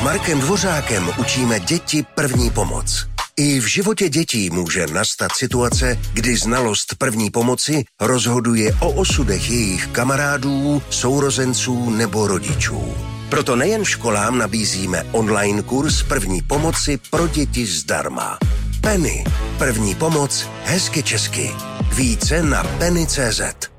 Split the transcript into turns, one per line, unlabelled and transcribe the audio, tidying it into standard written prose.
Markem Dvořákem učíme děti první pomoc. I v životě dětí může nastat situace, kdy znalost první pomoci rozhoduje o osudech jejich kamarádů, sourozenců nebo rodičů. Proto nejen školám nabízíme online kurz první pomoci pro děti zdarma. Penny. První pomoc hezky česky. Více na penny.cz.